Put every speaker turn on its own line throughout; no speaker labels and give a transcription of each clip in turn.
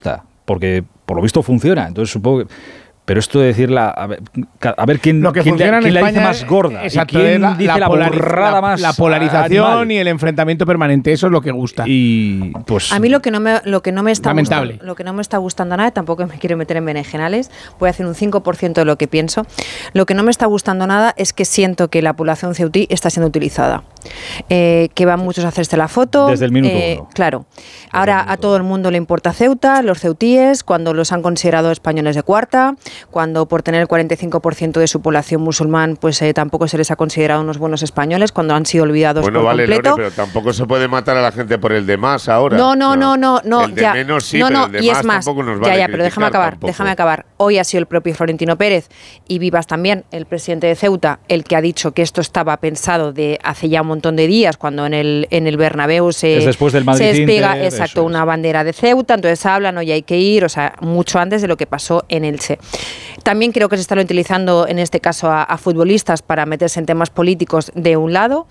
porque por lo visto funciona. Entonces supongo que... Pero esto de decirla, a ver quién la dice más gorda,
exacto,
y quién dice la burrada más.
La polarización
animal.
Y el enfrentamiento permanente, eso es lo que gusta.
Y pues
a mí lo que no me está
lamentable.
Lo que no me está gustando nada, tampoco me quiero meter en berenjenales, voy a hacer un 5% de lo que pienso. Lo que no me está gustando nada es que siento que la población ceutí está siendo utilizada. Que van muchos a hacerse la foto.
Desde el minuto uno.
Claro. Ahora a todo el mundo le importa Ceuta, los ceutíes, cuando los han considerado españoles de cuarta, cuando por tener el 45% de su población musulmán, pues tampoco se les ha considerado unos buenos españoles, cuando han sido olvidados por completo.
Lore, pero tampoco se puede matar a la gente por el de más ahora.
No.
El de menos sí, pero el de
y
más
es más,
tampoco nos vale
pero déjame acabar. Hoy ha sido el propio Florentino Pérez y Vivas también, el presidente de Ceuta, el que ha dicho que esto estaba pensado de hace ya un montón de días, cuando en el Bernabéu se despega una bandera de Ceuta, entonces hablan, hoy hay que ir, o sea, mucho antes de lo que pasó en Elche. También creo que se están utilizando en este caso a futbolistas para meterse en temas políticos de un lado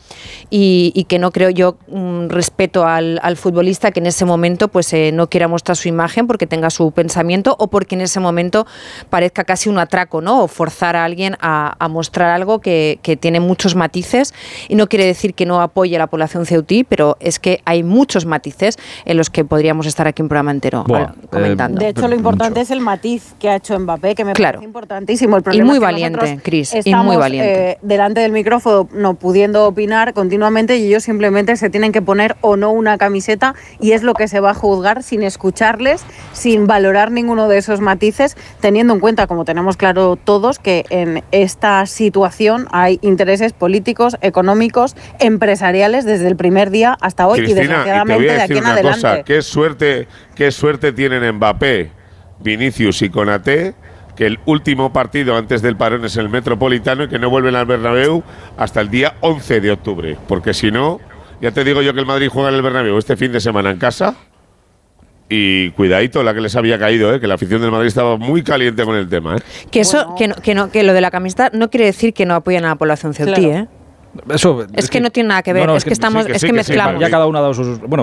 y que no creo yo respeto al futbolista que en ese momento pues no quiera mostrar su imagen porque tenga su pensamiento o porque en ese momento parezca casi un atraco, ¿no? O forzar a alguien a mostrar algo que tiene muchos matices y no quiere decir que no apoye a la población ceutí, pero es que hay muchos matices en los que podríamos estar aquí un programa entero comentando.
De hecho, lo importante es el matiz que ha hecho Mbappé, que me parece importantísimo. El problema
y muy
es que
valiente, Cris, y
estamos
muy valiente.
Delante del micrófono no pudiendo opinar continuamente y ellos simplemente se tienen que poner o no una camiseta y es lo que se va a juzgar sin escucharles, sin valorar ninguno de esos matices, teniendo en cuenta, como tenemos claro todos, que en esta situación hay intereses políticos, económicos, empresariales desde el primer día hasta hoy.
Cristina,
y desgraciadamente de aquí en adelante.
Cosa, qué suerte tienen Mbappé, Vinicius y Konaté, que el último partido antes del parón es el Metropolitano y que no vuelven al Bernabéu hasta el día 11 de octubre. Porque si no, ya te digo yo que el Madrid juega en el Bernabéu este fin de semana en casa. Y cuidadito la que les había caído, que la afición del Madrid estaba muy caliente con el tema.
Que eso, que lo de la camiseta no quiere decir que no apoyan a la población ceutí,
Claro.
Eso,
es que no tiene nada que ver, es que estamos, es que mezclamos.
Ya cada uno ha dado sus... Bueno,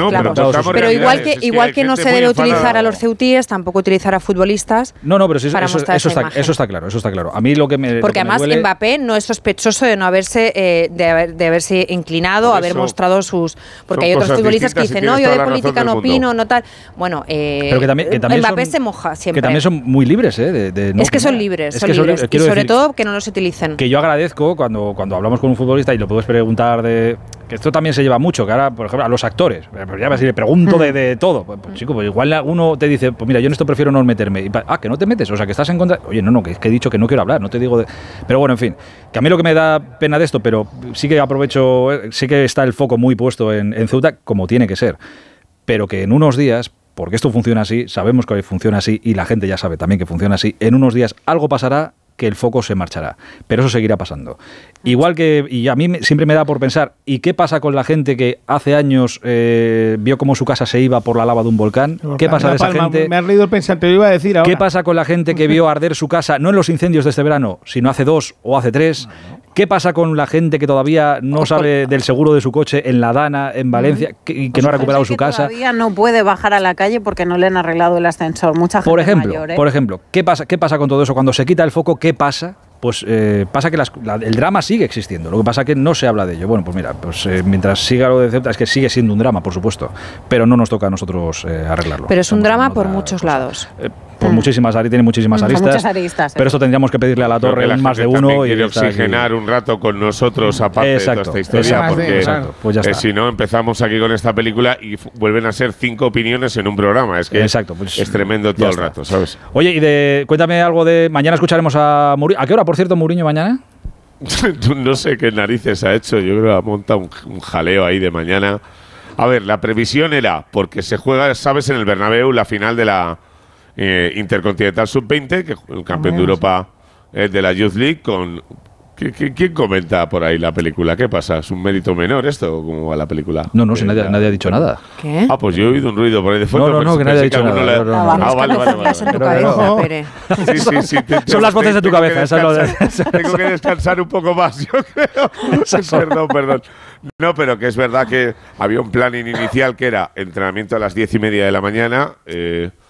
pero igual que no se debe utilizar a los ceutíes, tampoco utilizar a futbolistas.
Pero sí, eso está claro. A mí lo que me...
Porque además
duele...
Mbappé no es sospechoso de no haberse de haberse inclinado, haber mostrado sus... Porque hay otros futbolistas que dicen, no, yo de política no opino, no tal... Bueno,
pero que también
Mbappé se moja siempre.
Que también son muy libres,
es que son libres, y sobre todo que no los utilicen.
Que yo agradezco cuando hablamos con un futbolista y lo puedes preguntar de... Que esto también se lleva mucho, que ahora, por ejemplo, a los actores, ya si le pregunto de todo, pues chico, pues igual uno te dice, pues mira, yo en esto prefiero no meterme. Que no te metes, o sea, que estás en contra... Oye, no, que he dicho que no quiero hablar, no te digo de... Pero bueno, en fin, que a mí lo que me da pena de esto, pero sí que aprovecho, sí que está el foco muy puesto en Ceuta, como tiene que ser, pero que en unos días... Porque esto funciona así, sabemos que funciona así y la gente ya sabe también que funciona así. En unos días algo pasará que el foco se marchará, pero eso seguirá pasando. Igual que, y a mí siempre me da por pensar, ¿y qué pasa con la gente que hace años vio cómo su casa se iba por la lava de un volcán? ¿Qué pasa de esa gente?
Me has leído el pensamiento, te lo iba a decir ahora.
¿Qué pasa con la gente que vio arder su casa, no en los incendios de este verano, sino hace 2 o hace 3? ¿Qué pasa con la gente que todavía no sabe del seguro de su coche en La Dana, en Valencia, que no ha recuperado su casa?
Todavía no puede bajar a la calle porque no le han arreglado el ascensor. Mucha gente mayor,
Por ejemplo, ¿qué pasa con todo eso? Cuando se quita el foco, ¿qué pasa? Pues pasa que el drama sigue existiendo. Lo que pasa es que no se habla de ello. Bueno, pues mira, mientras siga lo de Ceuta, es que sigue siendo un drama, por supuesto, pero no nos toca a nosotros arreglarlo.
Pero es un drama por muchos lados.
Por muchísimas áreas, tiene muchísimas aristas. Pero esto tendríamos que pedirle a la torre más de uno.
Y quiere oxigenar un rato con nosotros, aparte de toda esta historia, porque si no, empezamos aquí con esta película y vuelven a ser 5 opiniones en un programa. Es que es tremendo todo el rato, ¿sabes?
Oye, cuéntame algo de... Mañana escucharemos a Mourinho. ¿A qué hora, por cierto, Mourinho mañana?
No sé qué narices ha hecho. Yo creo que ha montado un jaleo ahí de mañana. A ver, la previsión era, porque se juega, sabes, en el Bernabéu, la final de la Intercontinental Sub-20, que el campeón de Europa de la Youth League, con... ¿Quién comenta por ahí la película? ¿Qué pasa? ¿Es un mérito menor esto? ¿Cómo va la película?
No, si nadie ha dicho nada.
¿Qué?
Pues yo he oído un ruido por ahí de fondo.
No, que nadie ha dicho nada.
Vale. Sí.
Son las voces de tu cabeza.
Tengo que descansar un poco más, yo creo. Perdón. No, pero que es verdad que había un plan inicial que era entrenamiento a las 10:30 de la mañana,